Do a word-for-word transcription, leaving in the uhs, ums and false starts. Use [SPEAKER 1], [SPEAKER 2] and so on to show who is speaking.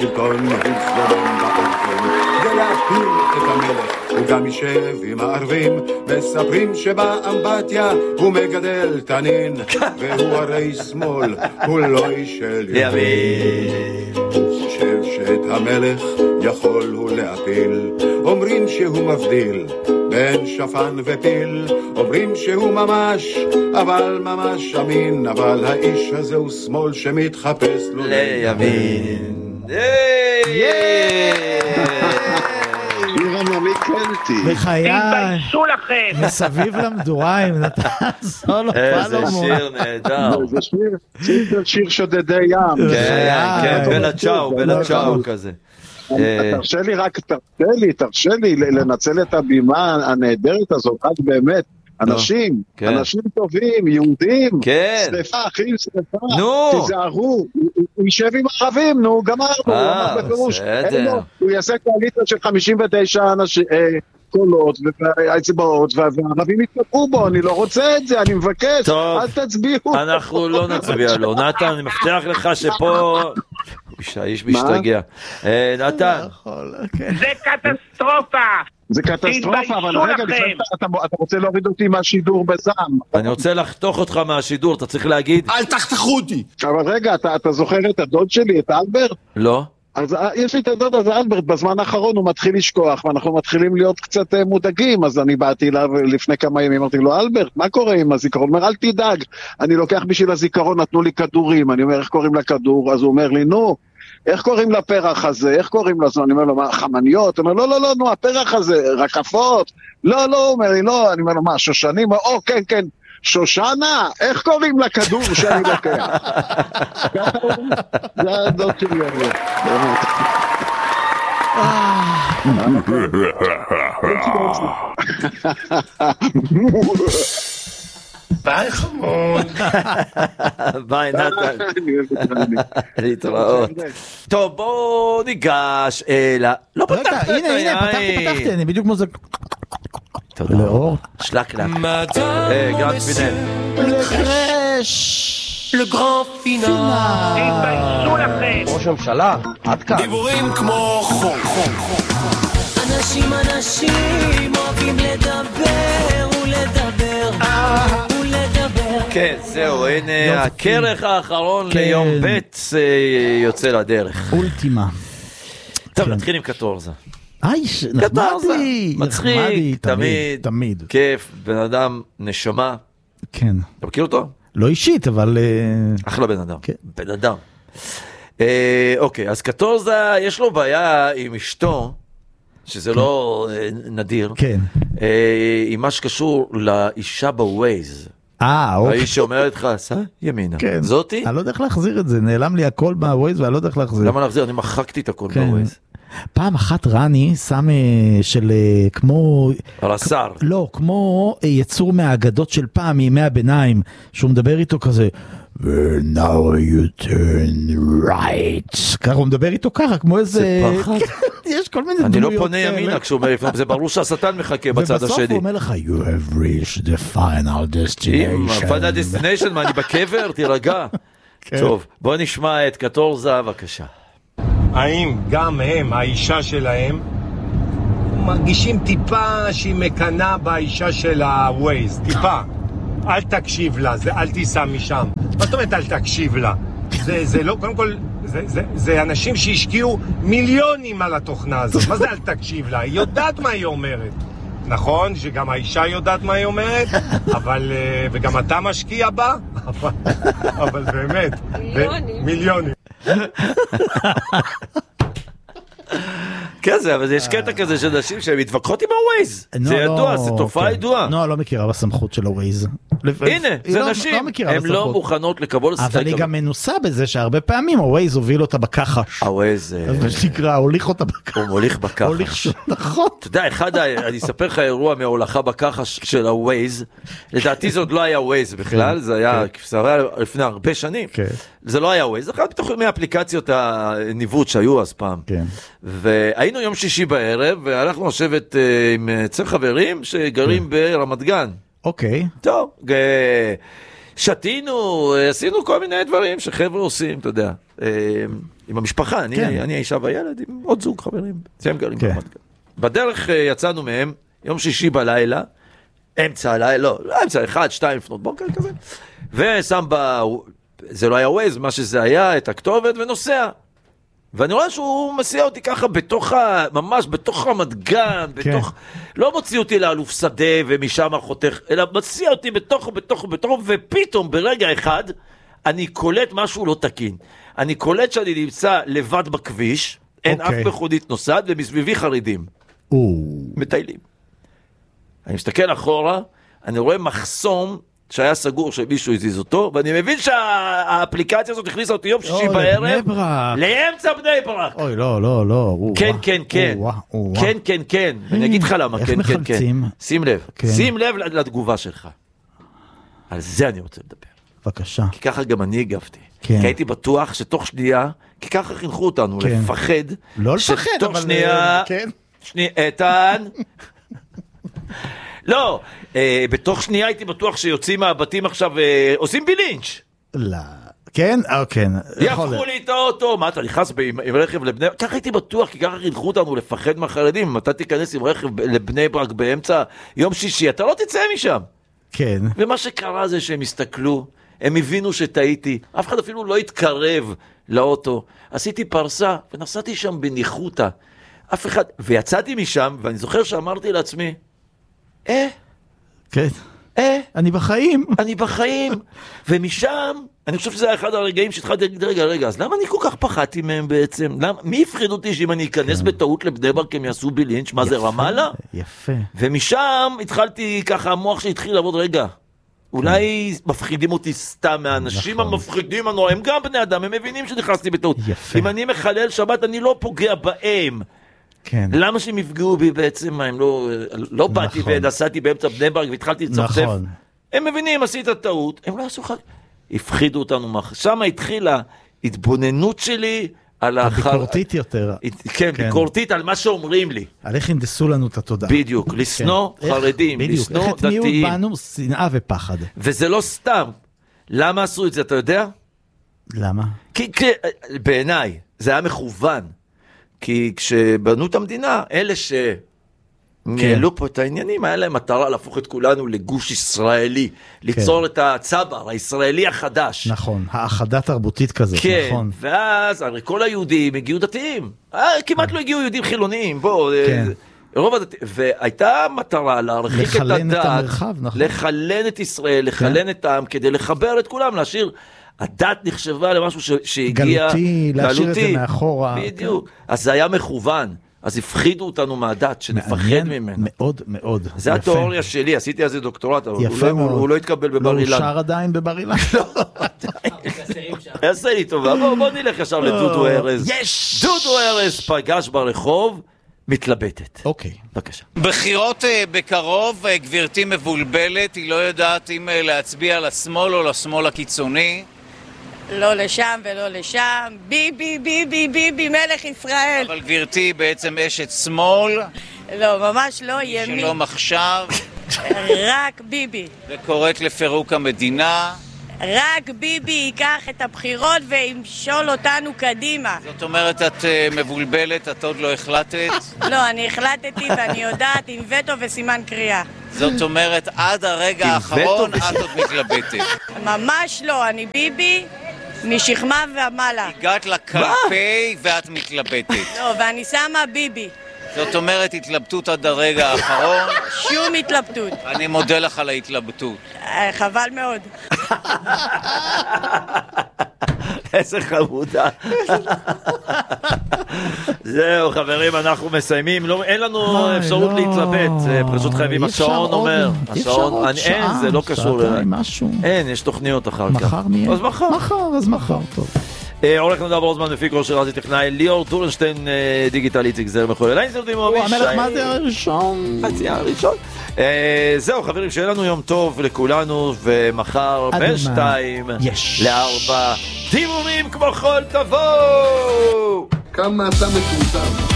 [SPEAKER 1] השלטון ולסלום באופן ולהפיל את המלך. הוא גם יישב עם הערבים, מספרים שבאמבטיה הוא מגדל תנין, והוא הרי שמאל, הוא לא איש של ימין. הוא חושב שאת המלך יכול הוא להפיל, אומרים שהוא מבדיל בין שפן ופיל, אומרים שהוא ממש, אבל ממש אמין, אבל האיש הזה הוא שמאל שמתחפש לו לימין.
[SPEAKER 2] בחיי,
[SPEAKER 3] תתביישו לכם.
[SPEAKER 2] מסביב למדורה עם נתן סולומון.
[SPEAKER 4] איזה שיר נהדר.
[SPEAKER 5] זה שיר, שיר שודדי ים.
[SPEAKER 4] כן, כן, בלה צ'או, בלה צ'או כזה.
[SPEAKER 5] תרשה לי רק, תרשה לי, תרשה לי לנצל את הבימה הנהדרת הזאת, רק באמת, אנשים, אנשים טובים, יהודים, שריפה, אחים, שריפה, תיזהרו, הוא יישב עם ערבים, נו, גמרנו, הוא אמר בפירוש, הוא יעשה קואליציה של חמישים ותשע קולות והאצבעות, והערבים יתקפו בו, אני לא רוצה את זה, אני מבקש, אל תצביעו.
[SPEAKER 4] אנחנו לא נצביע לו, נתן, אני מבטיח לך שפה... האיש משתגע. נתן.
[SPEAKER 3] זה קטסטרופה.
[SPEAKER 5] זה קטסטרופה, אבל רגע, אתה רוצה להוריד אותי מהשידור בזעם.
[SPEAKER 4] אני רוצה לחתוך אותך מהשידור, אתה צריך להגיד...
[SPEAKER 1] אל תחתכו אותי.
[SPEAKER 5] אבל רגע, אתה זוכר את הדוד שלי, את אלברט?
[SPEAKER 4] לא.
[SPEAKER 5] אז יש לי את הדוד הזה, אלברט, בזמן האחרון הוא מתחיל לשכוח, ואנחנו מתחילים להיות קצת מודאגים, אז אני באתי אליו לפני כמה ימים, אמרתי לו, אלברט, מה קורה עם הזיכרון? הוא אומר, אל תדאג, אני לוקח בשביל הזיכרון, נתנו לי כדורים, אני אומר, איך קוראים לכדור? אז הוא אומר לי, נו, איך קוראים לפרח הזה? איך קוראים לזה? אני אומר לו, מה, חמניות? הוא אומר, לא, לא, לא, נו, הפרח הזה, רקפות? לא, לא, הוא אומר לי, לא, אני אומר לו, מה, שושנים? או, כן, כן. שושנה, איך קוראים לכדור שאני לוקח? זה הדוד שלי אומר,
[SPEAKER 3] ביי חמוד.
[SPEAKER 4] ביי נתן. להתראות. טוב, בואו ניגש אלה. לא פתחת את היין.
[SPEAKER 2] הנה, הנה, פתחתי, פתחתי, אני בדיוק מוזק.
[SPEAKER 4] תודה. לאור. שלק לק. גרנד פינל.
[SPEAKER 2] לקרש.
[SPEAKER 3] לגרנד פינל. תתביישו לכם.
[SPEAKER 6] ראש הממשלה, עד כאן.
[SPEAKER 1] דיבורים כמו חום, חום, חום.
[SPEAKER 7] אנשים, אנשים אוהבים לדבר ולדבר ולדבר.
[SPEAKER 4] כן, זהו, הנה הכרך האחרון ליום ב' יוצא לדרך.
[SPEAKER 2] אולטימה.
[SPEAKER 4] טוב, נתחיל עם קטורזה.
[SPEAKER 2] איש, נחמדי.
[SPEAKER 4] מצחיק, תמיד,
[SPEAKER 2] תמיד.
[SPEAKER 4] כיף, בן אדם, נשמה.
[SPEAKER 2] כן.
[SPEAKER 4] אתה מכיר אותו?
[SPEAKER 2] לא אישית, אבל...
[SPEAKER 4] אחלה בן אדם. בן אדם. אוקיי, אז קטורזה, יש לו בעיה עם אשתו, שזה לא נדיר.
[SPEAKER 2] כן.
[SPEAKER 4] עם מה שקשור לאישה בווייז.
[SPEAKER 2] אה, אוקיי.
[SPEAKER 4] האיש שאומרת לך, סע ימינה.
[SPEAKER 2] כן.
[SPEAKER 4] זאתי?
[SPEAKER 2] אני לא יודע איך להחזיר את זה, נעלם לי הכל בווייז ואני לא יודע איך להחזיר.
[SPEAKER 4] למה להחזיר? אני מחקתי את הכל בווייז.
[SPEAKER 2] פעם אחת רני שם של כמו...
[SPEAKER 4] על השר.
[SPEAKER 2] לא, כמו יצור מהאגדות של פעם, מימי הביניים, שהוא מדבר איתו כזה, And now you turn right. ככה הוא מדבר איתו ככה, כמו איזה...
[SPEAKER 4] זה פחד.
[SPEAKER 2] יש כל מיני דמויות.
[SPEAKER 4] אני לא פונה ימינה כשהוא אומר לפני, זה ברור שהשטן מחכה בצד השני.
[SPEAKER 2] ובסוף הוא אומר לך, you have reached the final destination.
[SPEAKER 4] final destination, מה, אני בקבר? תירגע. טוב, בוא נשמע את קטורזה, בבקשה.
[SPEAKER 8] האם גם הם, האישה שלהם, מרגישים טיפה שהיא מקנה באישה של הווייז, טיפה. אל תקשיב לה, זה, אל תיסע משם. מה זאת אומרת אל תקשיב לה? זה, זה לא, קודם כל, זה, זה, זה אנשים שהשקיעו מיליונים על התוכנה הזאת. מה זה אל תקשיב לה? היא יודעת מה היא אומרת. נכון שגם האישה יודעת מה היא אומרת, אבל, וגם אתה משקיע בה, אבל, אבל באמת. מיליונים. מיליונים.
[SPEAKER 4] כזה, אבל יש קטע כזה של נשים שהן מתווכחות עם הווייז. זה ידוע, זה תופעה ידועה.
[SPEAKER 2] לא, לא מכירה בסמכות של הווייז.
[SPEAKER 4] הנה, זה נשים, הן לא מוכנות לקבול סטייק.
[SPEAKER 2] אבל היא גם מנוסה בזה שהרבה פעמים הווייז הוביל אותה בכחש.
[SPEAKER 4] הווייז...
[SPEAKER 2] מה שנקרא, הוליך אותה בכחש.
[SPEAKER 4] הוא מוליך בכחש.
[SPEAKER 2] נכון.
[SPEAKER 4] אתה יודע, אחד, אני אספר לך אירוע מההולכה בכחש של הווייז. לדעתי זה עוד לא היה ווייז בכלל, זה היה לפני הרבה שנים. זה לא היה ווייז, זה אחד בתוך מאפליקציות הניווט שהיו אז פעם. והיינו יום שישי בערב, והלכנו לשבת עם צר חברים שגרים ברמת גן.
[SPEAKER 2] אוקיי.
[SPEAKER 4] טוב, שתינו, עשינו כל מיני דברים שחבר'ה עושים, אתה יודע. עם המשפחה, אני,
[SPEAKER 2] כן.
[SPEAKER 4] אני האישה והילד, עם עוד זוג חברים, שהם גרים
[SPEAKER 2] כן.
[SPEAKER 4] ברמת גן. בדרך אה, יצאנו מהם, יום שישי בלילה, אמצע הלילה, לא, לא אמצע, אחד, שתיים לפנות בוקר כזה, ושם ב... זה לא היה ווייז, מה שזה היה, את הכתובת, ונוסע. ואני רואה שהוא מסיע אותי ככה בתוך ה... ממש בתוך רמת גן, בתוך... לא מוציא אותי לאלוף שדה ומשם חותך, אלא מסיע אותי בתוך, בתוך, בתוך, ופתאום ברגע אחד, אני קולט משהו לא תקין. אני קולט שאני נמצא לבד בכביש, אין אף מכונית נוסעת, ומסביבי חרדים. מטיילים. אני מסתכל אחורה, אני רואה מחסום שהיה סגור שמישהו הזיז אותו, ואני מבין שהאפליקציה הזאת הכניסה אותי יום שישי בערב, לאמצע בני ברק.
[SPEAKER 2] אוי, לא, לא, לא.
[SPEAKER 4] כן, כן, כן. כן, כן, כן. אני אגיד לך למה, כן, כן, כן. שים לב, שים לב לתגובה שלך. על זה אני רוצה לדבר.
[SPEAKER 2] בבקשה.
[SPEAKER 4] כי ככה גם אני הגבתי. כי הייתי בטוח שתוך שנייה, כי ככה חינכו אותנו, לפחד.
[SPEAKER 2] לא לפחד, אבל...
[SPEAKER 4] שתוך שנייה... שנייה, איתן... לא, אה, בתוך שנייה הייתי בטוח שיוצאים מהבתים עכשיו, אה, עושים בי לינץ'.
[SPEAKER 2] לא, כן? אה, כן.
[SPEAKER 4] יפכו לי את האוטו, מה אתה נכנס ב- עם, עם רכב לבני... ככה הייתי בטוח, כי ככה חינכו אותנו לפחד מהחרדים, אם אתה תיכנס עם רכב לבני ברק באמצע יום שישי, אתה לא תצא משם.
[SPEAKER 2] כן.
[SPEAKER 4] ומה שקרה זה שהם הסתכלו, הם הבינו שטעיתי, אף אחד אפילו לא התקרב לאוטו, עשיתי פרסה ונסעתי שם בניחותה, אף אחד, ויצאתי משם, ואני זוכר שאמרתי לעצמי, אה,
[SPEAKER 2] כן.
[SPEAKER 4] אה,
[SPEAKER 2] אני בחיים.
[SPEAKER 4] אני בחיים. ומשם, אני חושב שזה היה אחד הרגעים שהתחלתי להגיד, רגע, רגע, אז למה אני כל כך פחדתי מהם בעצם? למה, מי הפחיד אותי שאם אני אכנס בטעות לבני ברק הם יעשו בי לינץ'? מה זה, רמאללה?
[SPEAKER 2] יפה.
[SPEAKER 4] ומשם התחלתי ככה, המוח שהתחיל לעבוד, רגע, אולי מפחידים אותי סתם מהאנשים המפחידים, הם גם בני אדם, הם מבינים שנכנסתי בטעות. אם אני מחלל שבת, אני לא פוגע בהם.
[SPEAKER 2] כן.
[SPEAKER 4] למה שהם יפגעו בי בעצם? הם לא, לא באתי ונסעתי באמצע בני ברק והתחלתי לצפצף.
[SPEAKER 2] נכון.
[SPEAKER 4] הם מבינים, עשית טעות, הם לא עשו חג. הפחידו אותנו. שם התחילה התבוננות שלי על האחר...
[SPEAKER 2] הביקורתית יותר.
[SPEAKER 4] כן, ביקורתית על מה שאומרים לי.
[SPEAKER 2] על איך הנדסו לנו את התודעה.
[SPEAKER 4] בדיוק, לשנוא חרדים, לשנוא דתיים.
[SPEAKER 2] בדיוק, איך הטמיעו בנו שנאה ופחד.
[SPEAKER 4] וזה לא סתם. למה עשו את זה, אתה יודע?
[SPEAKER 2] למה?
[SPEAKER 4] כי בעיניי, זה היה מכוון. כי כשבנו את המדינה, אלה שניהלו פה את העניינים, היה להם מטרה להפוך את כולנו לגוש ישראלי, ליצור את הצבר, הישראלי החדש.
[SPEAKER 2] נכון, האחדה תרבותית כזאת, נכון.
[SPEAKER 4] כן, ואז הרי כל היהודים הגיעו דתיים, כמעט לא הגיעו יהודים חילוניים, בואו, רוב הדתיים, והייתה מטרה להרחיק את הדת, לחלן את ישראל, לחלן את העם, כדי לחבר את כולם, להשאיר... הדת נחשבה למשהו שהגיע...
[SPEAKER 2] גלותי, להשאיר את זה מאחורה.
[SPEAKER 4] בדיוק. אז זה היה מכוון. אז הפחידו אותנו מהדת, שנפחד ממנו.
[SPEAKER 2] מאוד מאוד.
[SPEAKER 4] זה התיאוריה שלי, עשיתי על זה דוקטורט, אבל הוא לא התקבל בבר אילן.
[SPEAKER 2] לא אושר עדיין בבר אילן?
[SPEAKER 4] לא, יעשה לי טובה. בוא נלך ישר לדודו ארז.
[SPEAKER 2] יש!
[SPEAKER 4] דודו ארז פגש ברחוב, מתלבטת.
[SPEAKER 2] אוקיי.
[SPEAKER 4] בבקשה.
[SPEAKER 6] בחירות בקרוב, גברתי מבולבלת, היא לא יודעת אם להצביע לשמאל או לשמאל הקיצוני.
[SPEAKER 9] לא לשם ולא לשם, ביבי, ביבי, ביבי, מלך ישראל.
[SPEAKER 6] אבל גברתי בעצם אשת שמאל.
[SPEAKER 9] לא, ממש לא, ימין.
[SPEAKER 6] שלום עכשיו.
[SPEAKER 9] רק ביבי.
[SPEAKER 6] וקוראת לפירוק המדינה.
[SPEAKER 9] רק ביבי ייקח את הבחירות וימשול אותנו קדימה.
[SPEAKER 6] זאת אומרת, את uh, מבולבלת, את עוד לא החלטת?
[SPEAKER 9] לא, אני החלטתי ואני יודעת עם וטו וסימן קריאה.
[SPEAKER 6] זאת אומרת, עד הרגע האחרון את עוד מתלבטת.
[SPEAKER 9] ממש לא, אני ביבי משכמה ומעלה.
[SPEAKER 6] הגעת לקלפי ואת מתלבטת.
[SPEAKER 9] לא, ואני שמה ביבי.
[SPEAKER 6] זאת אומרת, התלבטות עד הרגע האחרון.
[SPEAKER 9] שום התלבטות.
[SPEAKER 6] אני מודה לך על ההתלבטות.
[SPEAKER 9] חבל מאוד.
[SPEAKER 4] איזה חמודה. זהו, חברים, אנחנו מסיימים. אין לנו אפשרות להתלבט. פשוט חייבים, השעון אומר. השעון, אין, זה לא קשור אליי. אין, יש תוכניות אחר כך.
[SPEAKER 2] מחר נהיה.
[SPEAKER 4] אז מחר.
[SPEAKER 2] מחר, אז מחר, טוב.
[SPEAKER 4] עורך נדב רוזמן מפיק ראש רזי טכנאי, ליאור טורנשטיין דיגיטל איציק זר מחולל אינסרטים או
[SPEAKER 2] המלך מה זה הראשון?
[SPEAKER 4] חצי הראשון. זהו חברים, שיהיה לנו יום טוב לכולנו, ומחר בין שתיים לארבע דימומים כמו כל תבואו.
[SPEAKER 1] כמה אתה מטומטם.